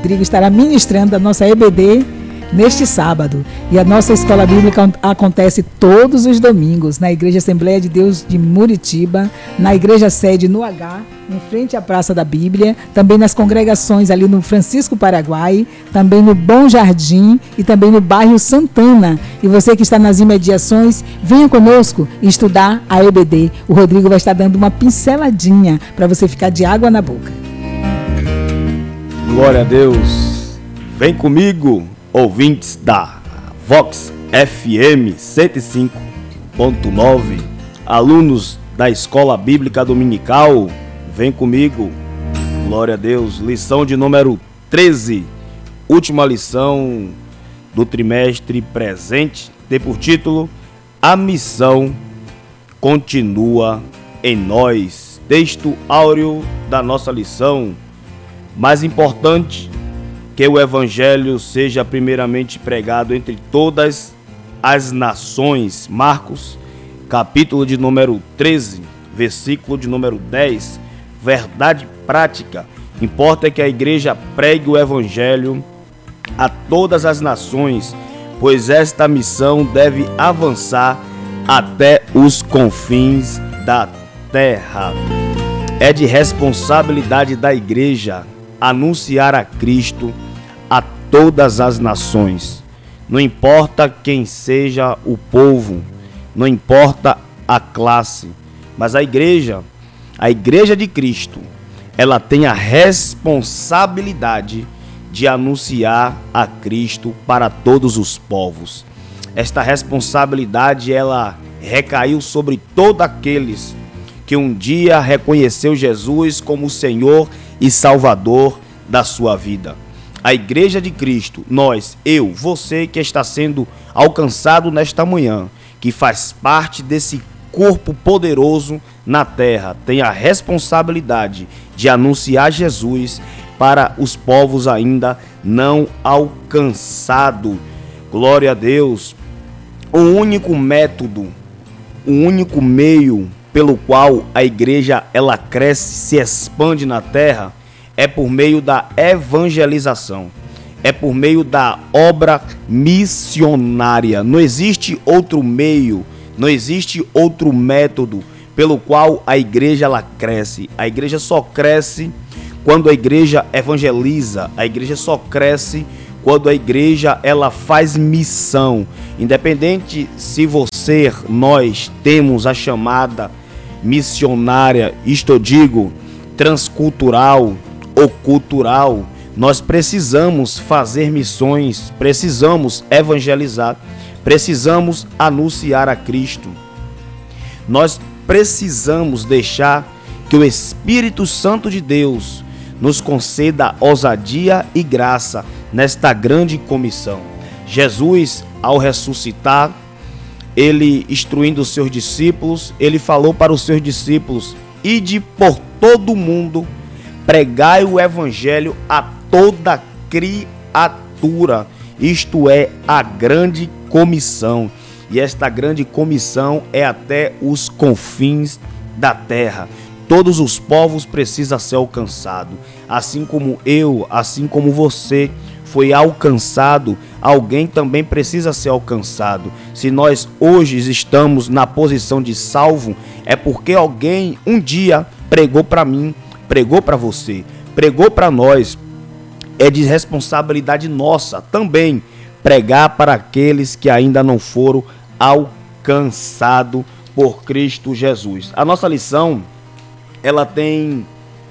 Rodrigo estará ministrando a nossa EBD neste sábado. E a nossa escola bíblica acontece todos os domingos na Igreja Assembleia de Deus de Muritiba, na igreja sede no H, em frente à Praça da Bíblia, também nas congregações ali no Francisco Paraguai, também no Bom Jardim e também no bairro Santana. E você que está nas imediações, venha conosco estudar a EBD. O Rodrigo vai estar dando uma pinceladinha para você ficar de água na boca. Glória a Deus. Vem comigo, ouvintes da Vox FM 105.9, alunos da Escola Bíblica Dominical, vem comigo, glória a Deus, lição de número 13, última lição do trimestre presente, tem por título A Missão Continua em Nós. Texto áureo da nossa lição: mais importante que o Evangelho seja primeiramente pregado entre todas as nações. Marcos, capítulo de número 13, versículo de número 10. Verdade prática. Importa que a igreja pregue o Evangelho a todas as nações, pois esta missão deve avançar até os confins da terra. É de responsabilidade da igreja anunciar a Cristo a todas as nações. Não importa quem seja o povo, não importa a classe, mas a igreja de Cristo, ela tem a responsabilidade de anunciar a Cristo para todos os povos. Esta responsabilidade, ela recaiu sobre todos aqueles que um dia reconheceu Jesus como Senhor e Salvador da sua vida. A igreja de Cristo, nós, eu, você que está sendo alcançado nesta manhã, que faz parte desse corpo poderoso na terra, tem a responsabilidade de anunciar Jesus para os povos ainda não alcançados. Glória a Deus. O único método, o único meio pelo qual a igreja ela cresce, se expande na terra, é por meio da evangelização, é por meio da obra missionária. Não existe outro meio, não existe outro método pelo qual a igreja ela cresce. A igreja só cresce quando a igreja evangeliza, a igreja só cresce quando a igreja ela faz missão. Independente se você, nós temos a chamada missionária, isto eu digo, transcultural ou cultural, nós precisamos fazer missões, precisamos evangelizar, precisamos anunciar a Cristo. Nós precisamos deixar que o Espírito Santo de Deus nos conceda ousadia e graça nesta grande comissão. Jesus, ao ressuscitar, ele instruindo os seus discípulos, ele falou para os seus discípulos: ide por todo o mundo, pregai o evangelho a toda criatura. Isto é a grande comissão. E esta grande comissão é até os confins da terra. Todos os povos precisam ser alcançados. Assim como eu, assim como você foi alcançado, alguém também precisa ser alcançado. Se nós hoje estamos na posição de salvo, é porque alguém um dia pregou para mim, pregou para você, pregou para nós. É de responsabilidade nossa também pregar para aqueles que ainda não foram alcançados por Cristo Jesus. A nossa lição, ela tem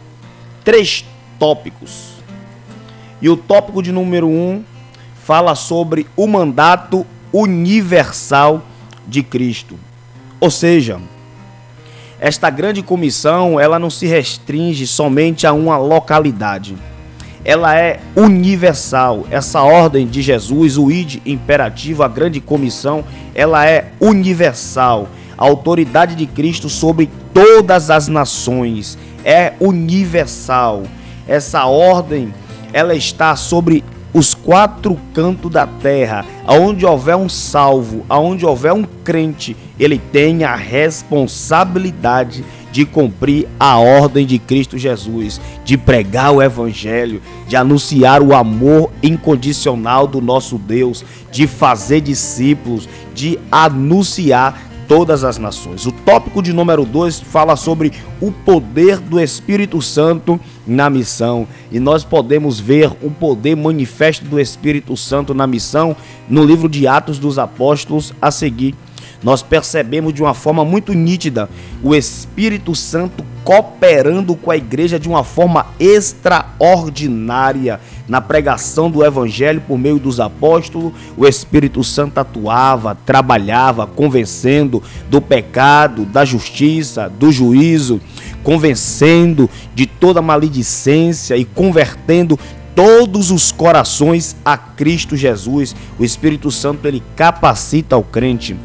3 tópicos. E o tópico de número 1 fala sobre o mandato universal de Cristo. Ou seja, esta grande comissão, ela não se restringe somente a uma localidade. Ela é universal. Essa ordem de Jesus, o ide imperativo, a grande comissão, ela é universal. A autoridade de Cristo sobre todas as nações é universal. Essa ordem, ela está sobre os 4 cantos da terra. Aonde houver um salvo, aonde houver um crente, ele tem a responsabilidade de cumprir a ordem de Cristo Jesus, de pregar o evangelho, de anunciar o amor incondicional do nosso Deus, de fazer discípulos, de anunciar todas as nações. O tópico de número 2 fala sobre o poder do Espírito Santo na missão, e nós podemos ver o poder manifesto do Espírito Santo na missão no livro de Atos dos Apóstolos a seguir. Nós percebemos de uma forma muito nítida o Espírito Santo cooperando com a igreja de uma forma extraordinária. Na pregação do evangelho por meio dos apóstolos, o Espírito Santo atuava, trabalhava, convencendo do pecado, da justiça, do juízo, convencendo de toda maledicência e convertendo todos os corações a Cristo Jesus. O Espírito Santo, ele capacita o crente,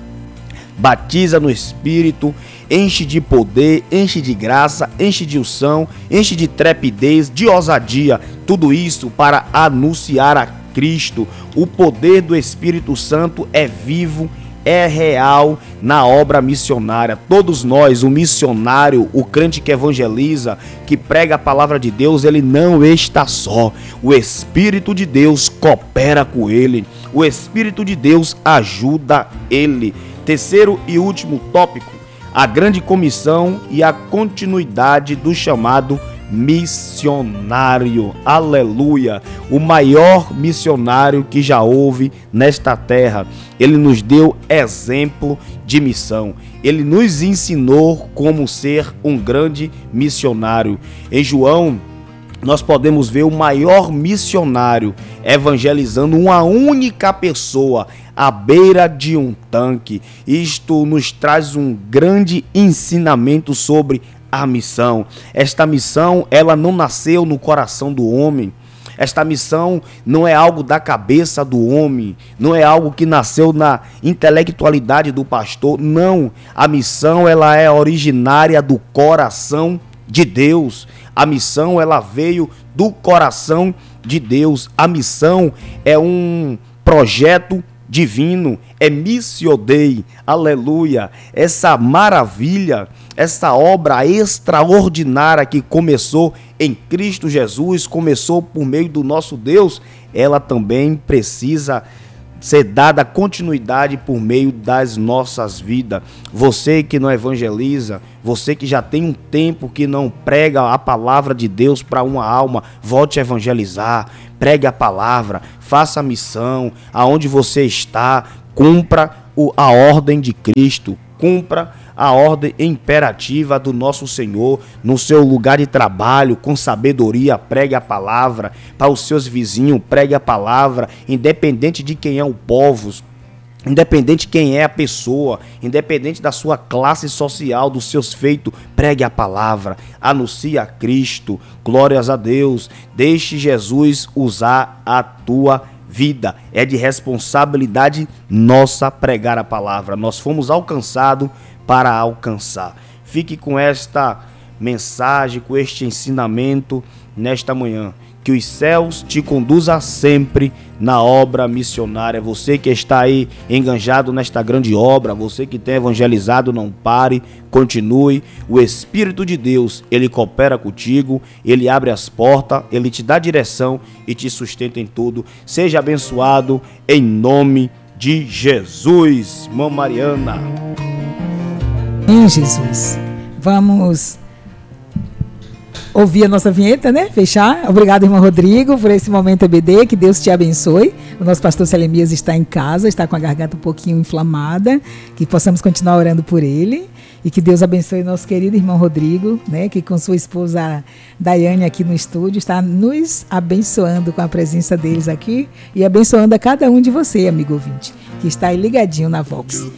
batiza no Espírito, enche de poder, enche de graça, enche de unção, enche de trepidez, de ousadia, tudo isso para anunciar a Cristo. O poder do Espírito Santo é vivo, é real na obra missionária. Todos nós, o missionário, o crente que evangeliza, que prega a palavra de Deus, ele não está só. O Espírito de Deus coopera com ele, o Espírito de Deus ajuda ele. Terceiro e último tópico, a grande comissão e a continuidade do chamado missionário. Aleluia! O maior missionário que já houve nesta terra. Ele nos deu exemplo de missão. Ele nos ensinou como ser um grande missionário. Em João, nós podemos ver o maior missionário evangelizando uma única pessoa à beira de um tanque. Isto nos traz um grande ensinamento sobre a missão. Esta missão, ela não nasceu no coração do homem. Esta missão não é algo da cabeça do homem, não é algo que nasceu na intelectualidade do pastor. Não, a missão, ela é originária do coração de Deus. A missão, ela veio do coração de Deus. A missão é um projeto divino, é Missio Dei, aleluia. Essa maravilha, essa obra extraordinária que começou em Cristo Jesus, começou por meio do nosso Deus, ela também precisa ser dada continuidade por meio das nossas vidas. Você que não evangeliza, você que já tem um tempo que não prega a palavra de Deus para uma alma, volte a evangelizar, pregue a palavra, faça a missão, aonde você está, cumpra a ordem de Cristo, cumpra a ordem imperativa do nosso Senhor. No seu lugar de trabalho, com sabedoria, pregue a palavra. Para os seus vizinhos, pregue a palavra, independente de quem é o povo, independente de quem é a pessoa, independente da sua classe social, dos seus feitos, pregue a palavra, anuncie a Cristo, glórias a Deus. Deixe Jesus usar a tua vida. É de responsabilidade nossa pregar a palavra. Nós fomos alcançados para alcançar. Fique com esta mensagem, com este ensinamento nesta manhã. Que os céus te conduzam sempre na obra missionária. Você que está aí enganjado nesta grande obra, você que tem evangelizado, não pare, continue. O Espírito de Deus, ele coopera contigo, ele abre as portas, ele te dá direção e te sustenta em tudo. Seja abençoado em nome de Jesus. Irmã Mariana. Em Jesus. Vamos ouvir a nossa vinheta, né? Fechar. Obrigado, irmão Rodrigo, por esse momento EBD. Que Deus te abençoe. O nosso pastor Selemias está em casa, está com a garganta um pouquinho inflamada. Que possamos continuar orando por ele. E que Deus abençoe nosso querido irmão Rodrigo, né? Que com sua esposa Daiane aqui no estúdio está nos abençoando com a presença deles aqui. E abençoando a cada um de você, amigo ouvinte, que está aí ligadinho na Vox.